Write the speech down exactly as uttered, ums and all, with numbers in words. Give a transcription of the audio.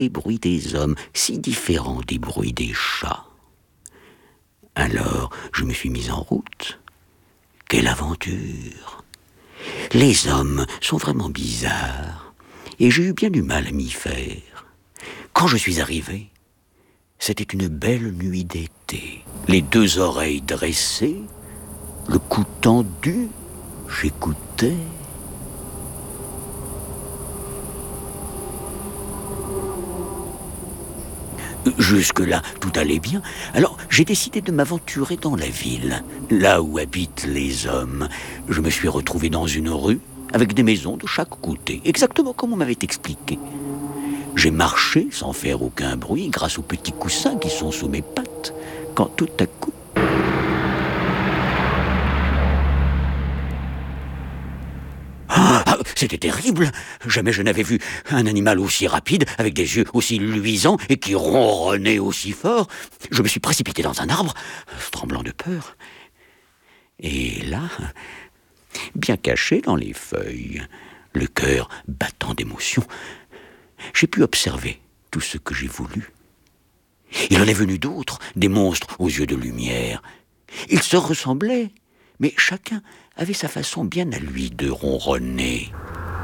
les bruits des hommes, si différents des bruits des chats. Alors, je me suis mis en route. Quelle aventure! Les hommes sont vraiment bizarres, et j'ai eu bien du mal à m'y faire. Quand je suis arrivé, c'était une belle nuit d'été. Les deux oreilles dressées, le cou tendu, j'écoutais. Jusque-là, tout allait bien. Alors, j'ai décidé de m'aventurer dans la ville, là où habitent les hommes. Je me suis retrouvé dans une rue, avec des maisons de chaque côté, exactement comme on m'avait expliqué. J'ai marché sans faire aucun bruit, grâce aux petits coussins qui sont sous mes pattes, quand tout à coup... Ah, c'était terrible! Jamais je n'avais vu un animal aussi rapide, avec des yeux aussi luisants et qui ronronnait aussi fort. Je me suis précipité dans un arbre, tremblant de peur. Et là, bien caché dans les feuilles, le cœur battant d'émotion, j'ai pu observer tout ce que j'ai voulu. Il en est venu d'autres, des monstres aux yeux de lumière. Ils se ressemblaient, mais chacun avait sa façon bien à lui de ronronner.